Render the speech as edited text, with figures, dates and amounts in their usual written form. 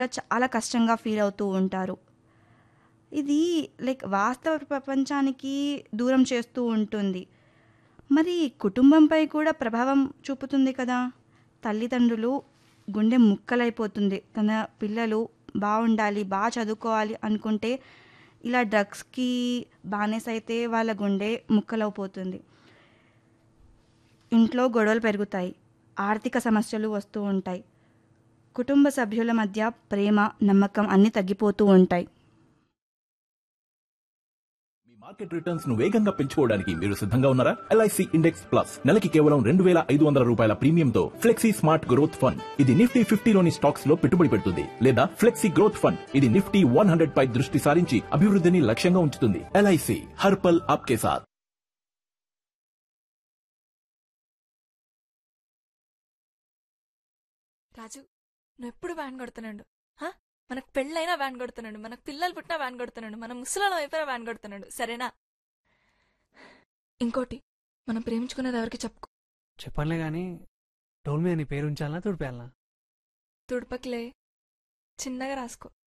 చాలా కష్టంగా ఫీల్ అవుతూ ఉంటారు. ఇది వాస్తవ ప్రపంచానికి దూరం చేస్తూ ఉంటుంది. మరి కుటుంబంపై కూడా ప్రభావం చూపుతుంది కదా! తల్లిదండ్రులు గుండె ముక్కలైపోతుంది. తన పిల్లలు బావుండాలి, చదువుకోవాలి అనుకుంటే ఇలా డ్రగ్స్‌కి బానిసైతే వాళ్ళ గుండె ముక్కలవుపోతుంది. ఇంట్లో గొడవలు పెరుగుతాయి. ఆర్థిక సమస్యలు వస్తూ ఉంటాయి. కుటుంబ సభ్యుల మధ్య ప్రేమ, నమ్మకం అన్నీ తగ్గిపోతూ ఉంటాయి. మీ మార్కెట్ రిటర్న్స్ ను వేగంగా పెంచుకోవడానికి మీరు సిద్ధంగా ఉన్నారా? ఎల్ఐసి ఇండెక్స్ ప్లస్ నెలకి కేవలం 2,500 రూపాయల ప్రీమియంతో ఫ్లెక్సీ స్మార్ట్ గ్రోత్ ఫండ్. ఇది నిఫ్టీ 50లోని స్టాక్స్ లో పెట్టుబడి పెడుతుంది. లేదా ఫ్లెక్సీ గ్రోత్ ఫండ్. ఇది నిఫ్టీ 100 పై దృష్టి సారించి అభివృద్ధిని లక్ష్యంగా ఉంచుతుంది. ఎల్ఐసి హర్ పల్ ఆప్కే సాథ్. రాజు, నువ్వెప్పుడు వ్యాన్ కొడుతున్నాడు. మనకు పెళ్ళైనా వ్యాన్ కొడుతున్నాడు, మనకు పిల్లలు పుట్టినా వ్యాన్ కొడుతున్నాడు, మన ముసలాళ్ళం అయిపోయినా వ్యాన్ కొడుతున్నాడు. సరేనా? ఇంకోటి, మనం ప్రేమించుకునేది ఎవరికి చెప్పుకో. చెప్పనులే గాని డోల్ మీద నీ పేరు ఉంచాలనా తుడిపేయాలనా? తుడుపకిలే, చిన్నగా రాసుకో.